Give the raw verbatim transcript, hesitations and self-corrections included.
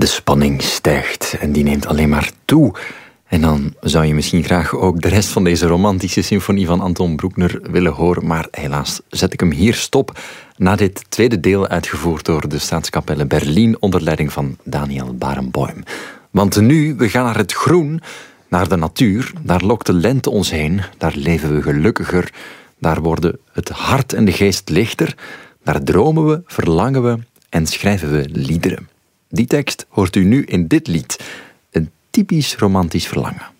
spanning stijgt en die neemt alleen maar toe. En dan zou je misschien graag ook de rest van deze romantische symfonie van Anton Bruckner willen horen, maar helaas zet ik hem hier stop na dit tweede deel uitgevoerd door de Staatskapelle Berlin onder leiding van Daniel Barenboim. Want nu, we gaan naar het groen, naar de natuur. Daar lokt de lente ons heen, daar leven we gelukkiger, daar worden het hart en de geest lichter, daar dromen we, verlangen we en schrijven we liederen. Die tekst hoort u nu in dit lied. Een typisch romantisch verlangen.